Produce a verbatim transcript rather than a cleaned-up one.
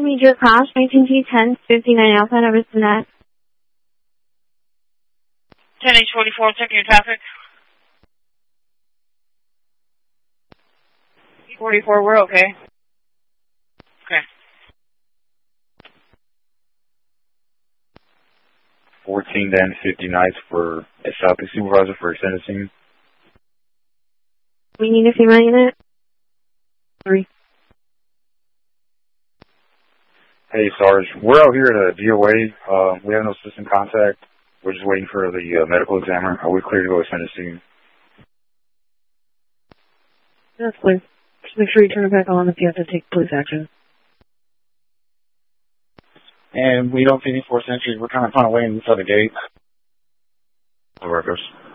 major crash, nineteen T ten fifty-nine Alpha, over to that. ten H forty-four, checking your traffic. forty-four, we're okay. Okay. fourteen Dan fifty Nights for a shopping supervisor for extended scene. We need a female unit. Three. Hey, Sarge. We're out here at a D O A. Uh, we have no system contact. We're just waiting for the uh, medical examiner. Are we clear to go extended scene? That's clear. Just make sure you turn it back on if you have to take police action. And we don't see any forced entries. We're kind of on our way inside the gate. The workers.